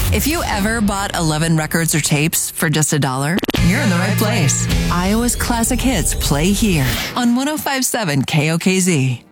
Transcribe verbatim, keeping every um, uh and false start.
If you ever bought eleven records or tapes for just a dollar, you're in the right place. Iowa's classic hits play here on one oh five point seven K O K Z.